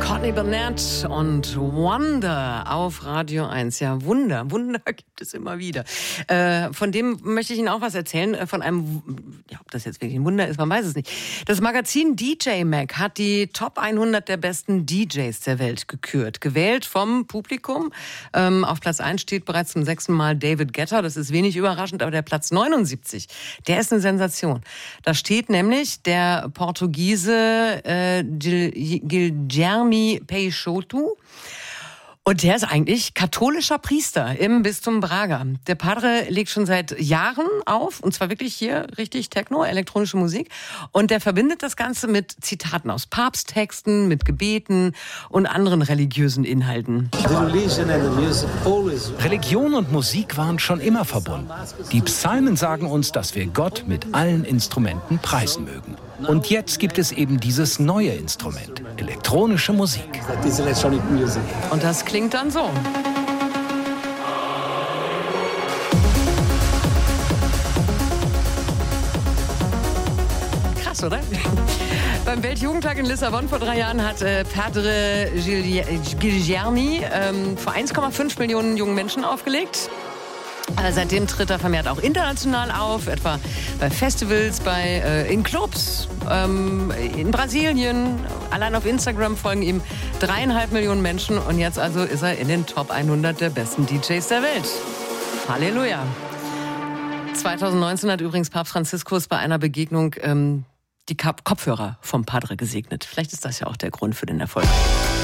Courtney Barnett und Wonder auf Radio 1. Ja, Wunder gibt es immer wieder. Von dem möchte ich Ihnen auch was erzählen. Von einem, ja, ob das jetzt wirklich ein Wunder ist, man weiß es nicht. Das Magazin DJ Mag hat die Top 100 der besten DJs der Welt gekürt. Gewählt vom Publikum. Auf Platz 1 steht bereits zum 6. Mal David Guetta. Das ist wenig überraschend, aber der Platz 79, der ist eine Sensation. Da steht nämlich der Portugiese Guilherme Peixoto. Und der ist eigentlich katholischer Priester im Bistum Braga. Der Padre legt schon seit Jahren auf, und zwar wirklich hier richtig Techno, elektronische Musik. Und der verbindet das Ganze mit Zitaten aus Papsttexten, mit Gebeten und anderen religiösen Inhalten. Religion und Musik waren schon immer verbunden. Die Psalmen sagen uns, dass wir Gott mit allen Instrumenten preisen mögen. Und jetzt gibt es eben dieses neue Instrument, elektronische Musik. Und das klingt dann so. Krass, oder? Beim Weltjugendtag in Lissabon vor 3 Jahren hat Padre Guilherme vor 1,5 Millionen jungen Menschen aufgelegt. Seitdem tritt er vermehrt auch international auf, etwa bei Festivals, in Clubs, in Brasilien. Allein auf Instagram folgen ihm 3,5 Millionen Menschen. Und jetzt also ist er in den Top 100 der besten DJs der Welt. Halleluja. 2019 hat übrigens Papst Franziskus bei einer Begegnung die Kopfhörer vom Padre gesegnet. Vielleicht ist das ja auch der Grund für den Erfolg.